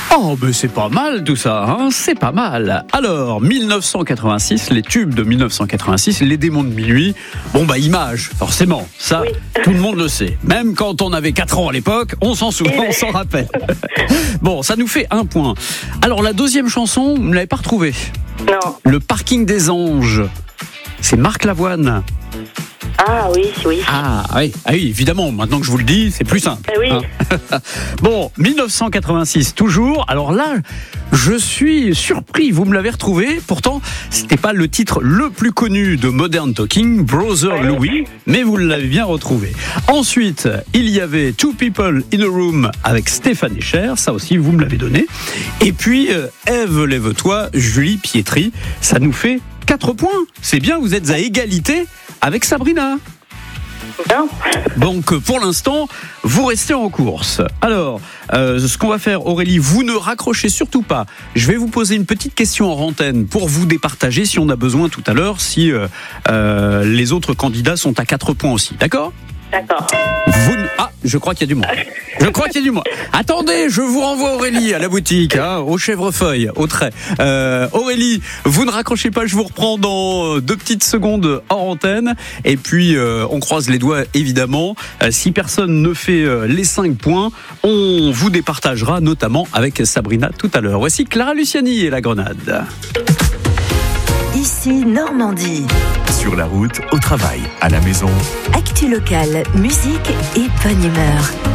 Oh, mais c'est pas mal tout ça, hein, c'est pas mal. Alors, 1986, les tubes de 1986, les démons de minuit. Bon, bah, Images, forcément, ça, oui. Tout le monde le sait. Même quand on avait 4 ans à l'époque, on s'en souvient, on s'en rappelle. Bon, ça nous fait 1 point. Alors, la deuxième chanson, vous ne l'avez pas retrouvée. Non. Le parking des anges. C'est Marc Lavoine. Ah oui. Ah oui, évidemment, maintenant que je vous le dis, c'est plus simple. Oui. Hein. Bon, 1986, toujours. Alors là, je suis surpris, vous me l'avez retrouvé. Pourtant, c'était pas le titre le plus connu de Modern Talking, Brother Louis, mais vous l'avez bien retrouvé. Ensuite, il y avait Two People in a Room avec Stéphane Echer, ça aussi, vous me l'avez donné. Et puis, Ève, lève-toi, Julie Pietri, ça nous fait 4 points. C'est bien, vous êtes à égalité avec Sabrina. Non. Donc pour l'instant, vous restez en course. Alors, ce qu'on va faire, Aurélie, vous ne raccrochez surtout pas. Je vais vous poser une petite question en antenne pour vous départager si on a besoin tout à l'heure, si les autres candidats sont à 4 points aussi. D'accord ? D'accord. Ah, je crois qu'il y a du monde. Attendez, je vous renvoie Aurélie à la boutique, hein, au chèvrefeuille, au trait. Aurélie, vous ne raccrochez pas, je vous reprends dans 2 petites secondes hors antenne. Et puis, on croise les doigts, évidemment. Si personne ne fait les 5 points, on vous départagera, notamment avec Sabrina tout à l'heure. Voici Clara Luciani et la Grenade. Ici Normandie. Sur la route, au travail, à la maison. Actu locale, musique et bonne humeur.